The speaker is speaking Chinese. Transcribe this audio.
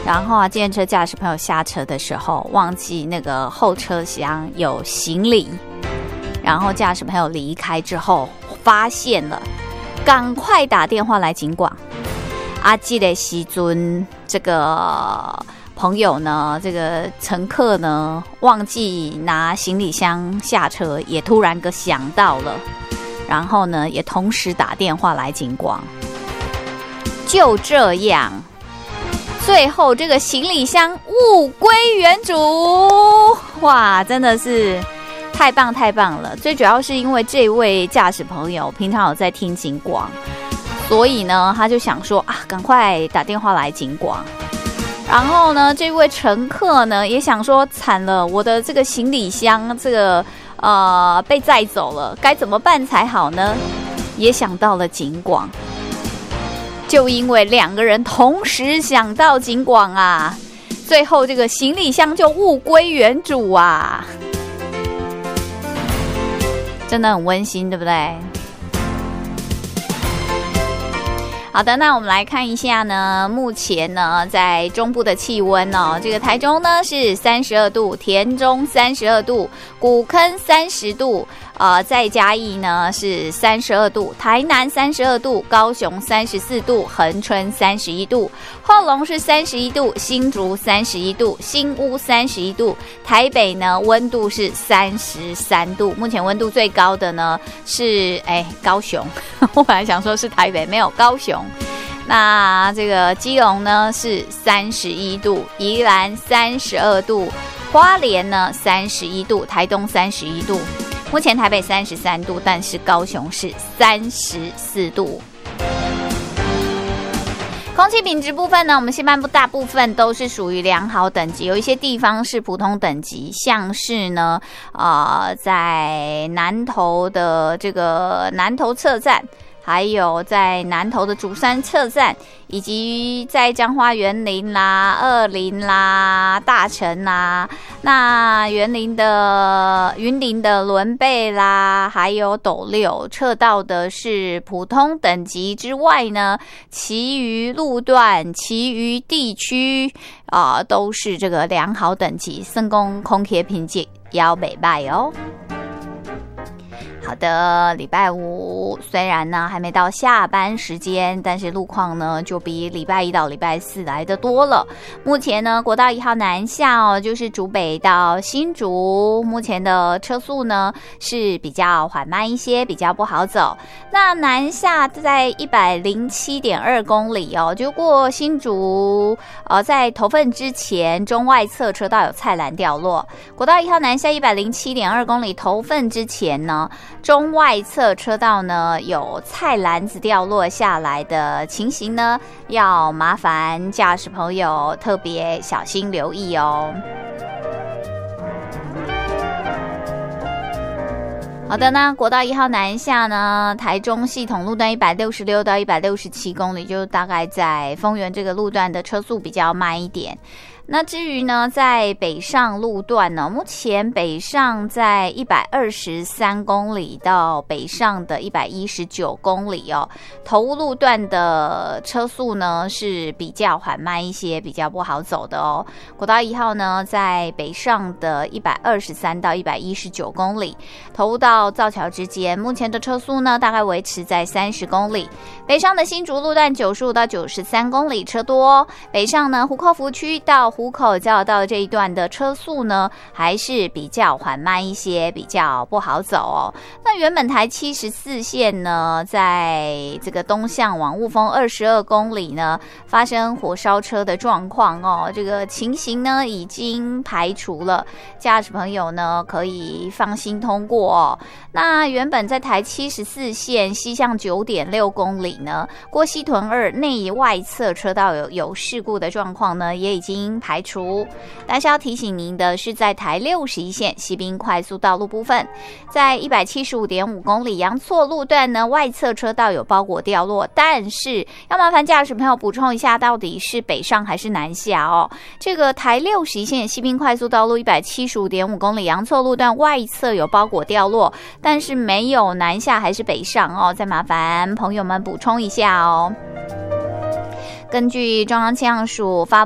然后啊，计程车驾驶朋友下车的时候忘记那个后车厢有行李，然后驾驶朋友离开之后发现了，赶快打电话来警广。这个时阵这个朋友呢，这个乘客呢忘记拿行李箱下车，也突然个想到了，然后呢也同时打电话来警广。就这样，最后这个行李箱物归原主。哇，真的是太棒太棒了！最主要是因为这位驾驶朋友平常有在听警广，所以呢他就想说赶快打电话来警广。然后呢这位乘客呢也想说，惨了，我的这个行李箱这个被载走了，该怎么办才好呢？也想到了警广。就因为两个人同时想到警广啊，最后这个行李箱就物归原主啊，真的很温馨，对不对？好的，那我们来看一下呢，目前呢在中部的气温哦，这个台中呢是32度，田中32度，古坑30度，在嘉义呢是32度，台南32度，高雄34度，恒春31度，后龙是31度，新竹31度，新屋31度，台北呢温度是33度，目前温度最高的呢是高雄，我本来想说是台北，没有，高雄。那这个基隆呢是31度，宜兰32度，花莲呢31度，台东31度，目前台北33度，但是高雄是34度。空气品质部分呢，我们西半部大部分都是属于良好等级，有一些地方是普通等级，像是呢在南投的这个南投测站，还有在南投的竹山测站，以及在彰化园林啦、二林啦、大城啦，那云林的仑背啦，还有斗六测到的是普通等级之外呢，其余路段、其余地区都是这个良好等级，算讲空气品质也不错哦。好的，礼拜五虽然呢还没到下班时间，但是路况呢就比礼拜一到礼拜四来的多了。目前呢国道1号南下就是竹北到新竹，目前的车速呢是比较缓慢一些，比较不好走。那南下在 107.2 公里就过新竹在头份之前中外侧车道有菜篮掉落。国道1号南下 107.2 公里头份之前呢，中外侧车道呢有菜篮子掉落下来的情形呢，要麻烦驾驶朋友特别小心留意哦。好的，那国道1号南下呢，台中系统路段166到167公里，就大概在丰原这个路段的车速比较慢一点。那至于呢，在北上路段呢，目前北上在123公里到北上的119公里头路段的车速呢是比较缓慢一些，比较不好走的哦。国道1号呢，在北上的123到119公里，头到造桥之间，目前的车速呢大概维持在30公里。北上的新竹路段95到93公里，车多。北上呢，湖口服区到湖口交流道这一段的车速呢还是比较缓慢一些，比较不好走哦。那原本台74线呢，在这个东向往雾峰22公里呢发生火烧车的状况这个情形呢已经排除了，驾驶朋友呢可以放心通过那原本在台74线西向 9.6 公里呢，过西屯2内外侧车道有事故的状况呢也已经排除。但是要提醒您的是，在台61线西滨快速道路部分，在 175.5 公里阳错路段呢，外侧车道有包裹掉落，但是要麻烦驾驶朋友补充一下，到底是北上还是南下这个台61线西滨快速道路 175.5 公里阳错路段外侧有包裹掉落，但是没有南下还是北上再麻烦朋友们补充一下根据中央气象署发